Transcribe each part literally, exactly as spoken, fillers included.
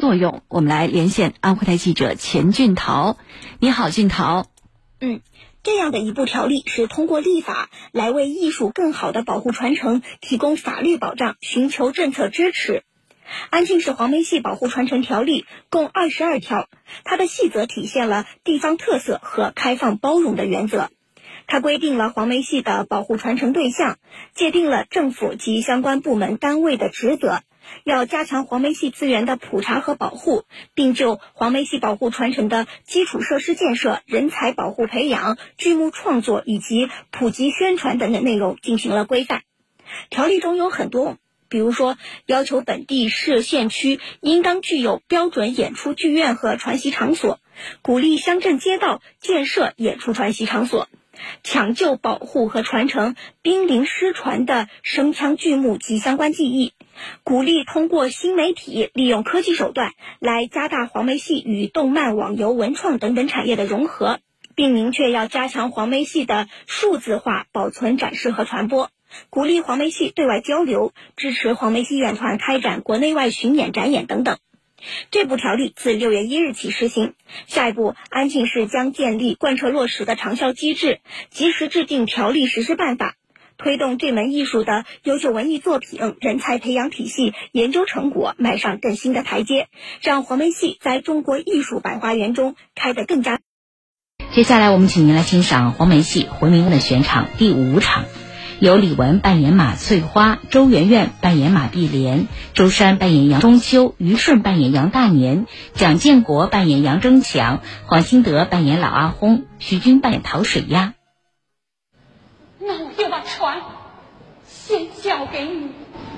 作用，我们来连线安徽台记者钱俊桃。你好，俊桃。 嗯，这样的一部条例是通过立法来为艺术更好的保护传承提供法律保障，寻求政策支持。安庆市黄梅戏保护传承条例共二十二条，它的细则体现了地方特色和开放包容的原则。它规定了黄梅戏的保护传承对象，界定了政府及相关部门单位的职责，要加强黄梅戏资源的普查和保护，并就黄梅戏保护传承的基础设施建设、人才保护培养、剧目创作以及普及宣传等等内容进行了规范。条例中有很多，比如说要求本地市县区应当具有标准演出剧院和传习场所，鼓励乡镇街道建设演出传习场所，抢救保护和传承濒临失传的声腔剧目及相关技艺，鼓励通过新媒体利用科技手段来加大黄梅戏与动漫、网游、文创等等产业的融合，并明确要加强黄梅戏的数字化保存、展示和传播，鼓励黄梅戏对外交流，支持黄梅戏院团开展国内外巡演、展演等等。这部条例自六月一日起实行，下一步安庆市将建立贯彻落实的长效机制，及时制定条例实施办法，推动这门艺术的优秀文艺作品、人才培养体系、研究成果迈上更新的台阶，让黄梅戏在中国艺术百花园中开得更加。 接下来我们请您来欣赏黄梅戏回民的选场第五场，由李玟扮演马翠花，周媛媛扮演马碧莲，周珊扮演杨中秋，于顺扮演杨大年，蒋建国扮演杨争强，黄兴德扮演老阿轰，徐军扮演陶水鸭。 那我就把船先交给你，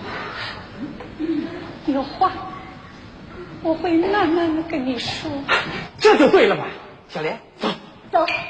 有话我会慢慢的跟你说。 这就对了嘛，小莲，走走。